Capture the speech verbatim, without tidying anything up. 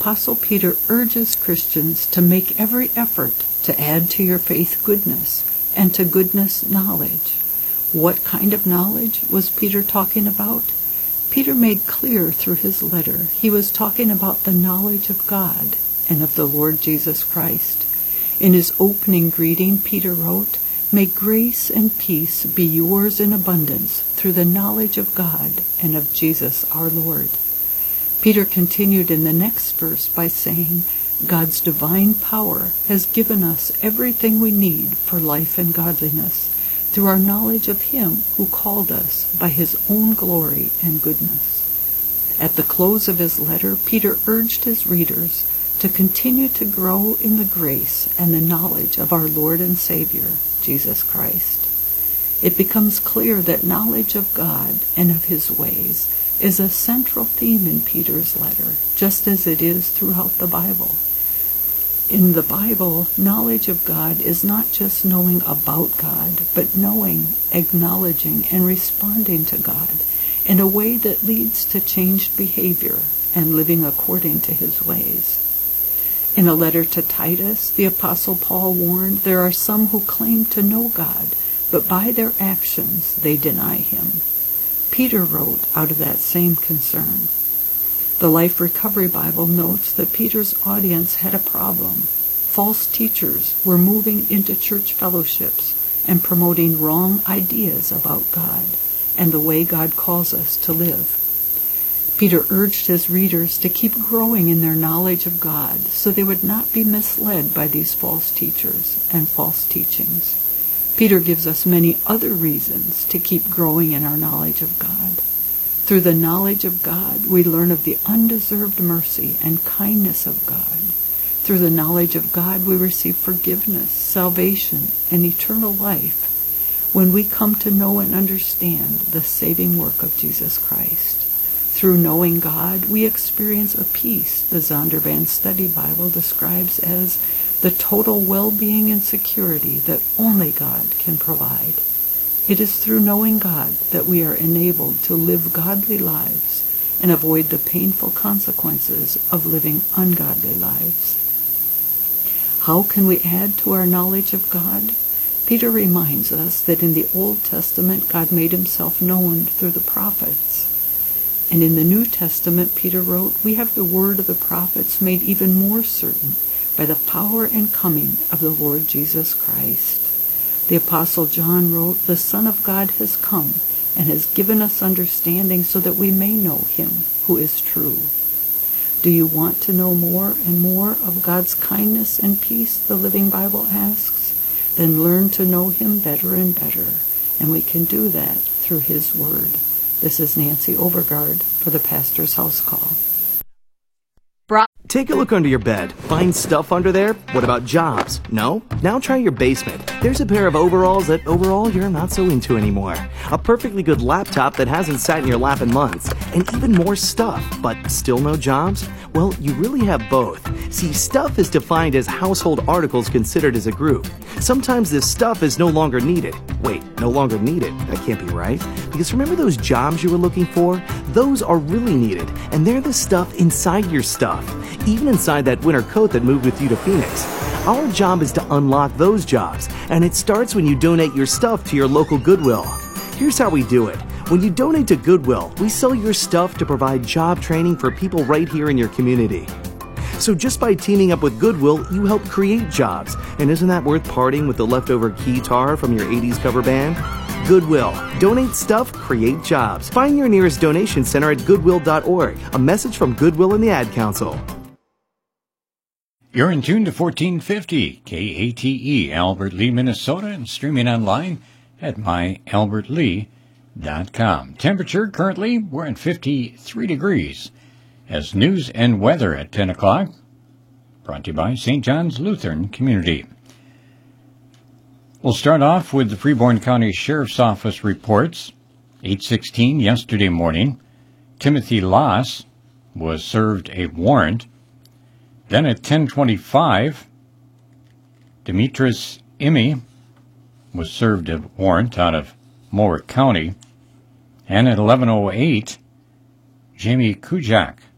Apostle Peter urges Christians to make every effort to add to your faith goodness, and to goodness knowledge. What kind of knowledge was Peter talking about? Peter made clear through his letter he was talking about the knowledge of God and of the Lord Jesus Christ. In his opening greeting, Peter wrote, "May grace and peace be yours in abundance through the knowledge of God and of Jesus our Lord." Peter continued in the next verse by saying, "God's divine power has given us everything we need for life and godliness through our knowledge of Him who called us by His own glory and goodness." At the close of his letter, Peter urged his readers to continue to grow in the grace and the knowledge of our Lord and Savior, Jesus Christ. It becomes clear that knowledge of God and of His ways is a central theme in Peter's letter, just as it is throughout the Bible. In the Bible, knowledge of God is not just knowing about God, but knowing, acknowledging, and responding to God in a way that leads to changed behavior and living according to His ways. In a letter to Titus, the Apostle Paul warned there are some who claim to know God, but by their actions they deny Him. Peter wrote out of that same concern. The Life Recovery Bible notes that Peter's audience had a problem. False teachers were moving into church fellowships and promoting wrong ideas about God and the way God calls us to live. Peter urged his readers to keep growing in their knowledge of God so they would not be misled by these false teachers and false teachings. Peter gives us many other reasons to keep growing in our knowledge of God. Through the knowledge of God, we learn of the undeserved mercy and kindness of God. Through the knowledge of God, we receive forgiveness, salvation, and eternal life when we come to know and understand the saving work of Jesus Christ. Through knowing God, we experience a peace the Zondervan Study Bible describes as the total well-being and security that only God can provide. It is through knowing God that we are enabled to live godly lives and avoid the painful consequences of living ungodly lives. How can we add to our knowledge of God? Peter reminds us that in the Old Testament, God made Himself known through the prophets. And in the New Testament, Peter wrote, we have the word of the prophets made even more certain by the power and coming of the Lord Jesus Christ. The Apostle John wrote, the Son of God has come and has given us understanding so that we may know Him who is true. Do you want to know more and more of God's kindness and peace, the Living Bible asks? Then learn to know Him better and better, and we can do that through His Word. This is Nancy Overgard for the Pastor's House Call. Take a look under your bed. Find stuff under there? What about jobs? No? Now try your basement. There's a pair of overalls that overall you're not so into anymore. A perfectly good laptop that hasn't sat in your lap in months. And even more stuff, but still no jobs? Well, you really have both. See, stuff is defined as household articles considered as a group. Sometimes this stuff is no longer needed. Wait, no longer needed? That can't be right. Because remember those jobs you were looking for? Those are really needed, and they're the stuff inside your stuff. Even inside that winter coat that moved with you to Phoenix. Our job is to unlock those jobs, and it starts when you donate your stuff to your local Goodwill. Here's how we do it. When you donate to Goodwill, we sell your stuff to provide job training for people right here in your community. So just by teaming up with Goodwill, you help create jobs. And isn't that worth parting with the leftover guitar from your eighties cover band? Goodwill. Donate stuff, create jobs. Find your nearest donation center at goodwill dot org. A message from Goodwill and the Ad Council. You're in tune to fourteen fifty K A T E, Albert Lee, Minnesota, and streaming online at my albert lee dot com. Temperature currently, we're at fifty-three degrees. As news and weather at ten o'clock, brought to you by Saint John's Lutheran Community. We'll start off with the Freeborn County Sheriff's Office reports. eight sixteen yesterday morning, Timothy Loss was served a warrant. Then at ten twenty-five, Demetris Imi was served a warrant out of Mower County. And at eleven oh eight, Jamie Kujak